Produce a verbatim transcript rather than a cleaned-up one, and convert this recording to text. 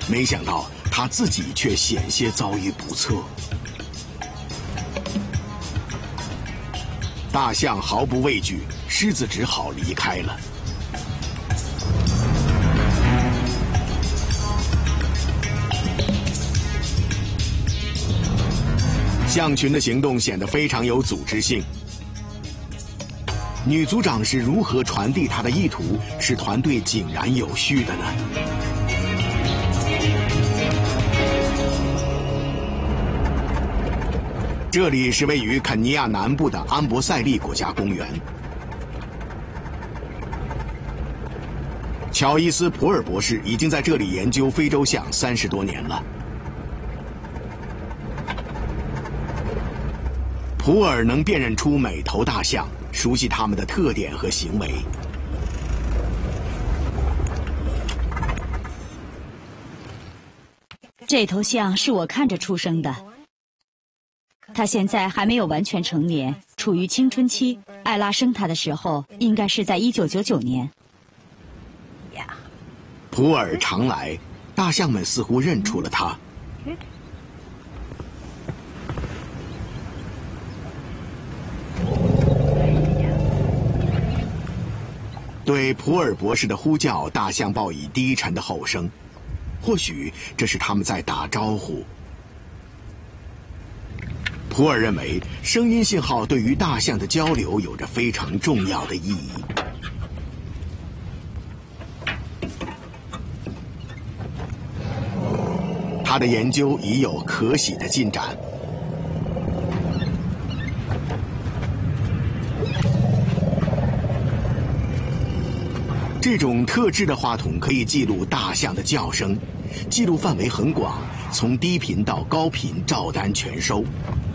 没想到他自己却险些遭遇不测。大象毫不畏惧，狮子只好离开了。象群的行动显得非常有组织性。女组长是如何传递她的意图，使团队井然有序的呢？这里是位于肯尼亚南部的安博塞利国家公园。乔伊斯·普尔博士已经在这里研究非洲象三十多年了。普尔能辨认出每头大象，熟悉它们的特点和行为。 这头象是我看着出生的，它现在还没有完全成年，处于青春期。艾拉生它的时候，应该是在一九九九年。 普尔常来，大象们似乎认出了他。对普尔博士的呼叫，大象报以低沉的吼声，或许这是他们在打招呼。普尔认为，声音信号对于大象的交流有着非常重要的意义。他的研究已有可喜的进展。这种特制的话筒可以记录大象的叫声，记录范围很广，从低频到高频照单全收。